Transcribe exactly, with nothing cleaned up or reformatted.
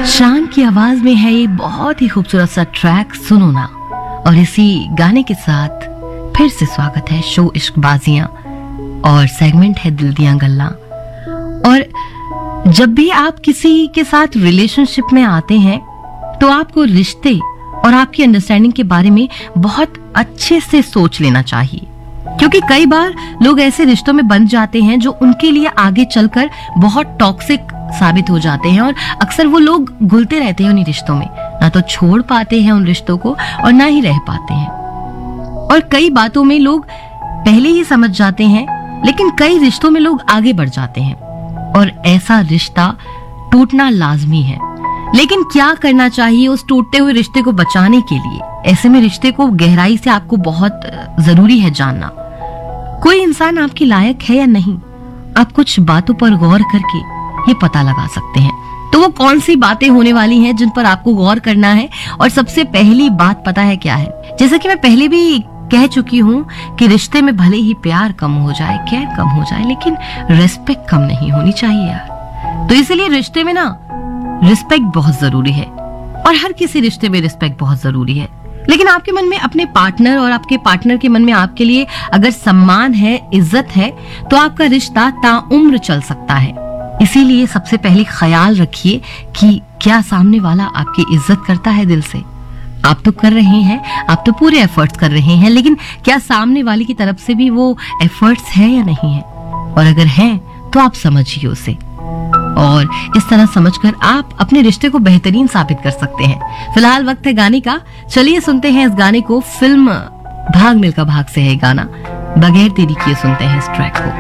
शान की आवाज में है ये बहुत ही खूबसूरत सा ट्रैक सुनो ना। और इसी गाने के साथ फिर से स्वागत है शो इश्कबाजियां और सेगमेंट है दिल दियां गल्ला। और जब भी आप किसी के साथ रिलेशनशिप में आते हैं तो आपको रिश्ते और आपकी अंडरस्टैंडिंग के बारे में बहुत अच्छे से सोच लेना चाहिए, क्योंकि कई बार लोग ऐसे रिश्तों में बंध जाते हैं जो उनके लिए आगे चलकर बहुत टॉक्सिक साबित हो जाते हैं। और अक्सर वो लोग घुलते रहते हैं उन्हीं रिश्तों में, ना तो छोड़ पाते हैं उन रिश्तों को और ना ही रह पाते हैं। और कई बातों में लोग पहले ही समझ जाते हैं, लेकिन कई रिश्तों में लोग आगे बढ़ जाते हैं और ऐसा रिश्ता टूटना लाजमी है। लेकिन क्या करना चाहिए उस टूटते हुए रिश्ते को बचाने के लिए? ऐसे में रिश्ते को गहराई से आपको बहुत जरूरी है जानना, कोई इंसान आपके लायक है या नहीं। आप कुछ बातों पर गौर करके ये पता लगा सकते हैं। तो वो कौन सी बातें होने वाली हैं जिन पर आपको गौर करना है? और सबसे पहली बात पता है क्या है? जैसे कि मैं पहले भी कह चुकी हूँ कि रिश्ते में भले ही प्यार कम हो जाए, केयर कम हो जाए, लेकिन रिस्पेक्ट कम नहीं होनी चाहिए यार। तो इसलिए रिश्ते में ना रिस्पेक्ट बहुत जरूरी है, और हर किसी रिश्ते में रिस्पेक्ट बहुत जरूरी है। लेकिन आपके मन में अपने पार्टनर और आपके पार्टनर के मन में आपके लिए अगर सम्मान है, इज्जत है, तो आपका रिश्ता ताउम्र चल सकता है। इसीलिए सबसे पहले ख्याल रखिए कि क्या सामने वाला आपकी इज्जत करता है दिल से। आप तो कर रहे हैं, आप तो पूरे एफर्ट्स कर रहे हैं, लेकिन क्या सामने वाले की तरफ से भी वो एफर्ट्स है या नहीं है? और अगर है तो आप समझिए उसे, और इस तरह समझकर आप अपने रिश्ते को बेहतरीन साबित कर सकते हैं। फिलहाल वक्त है गाने का, चलिए सुनते हैं इस गाने को। फिल्म भाग मिल्खा भाग से है गाना, बगैर तेरी किए सुनते हैं इस ट्रैक को।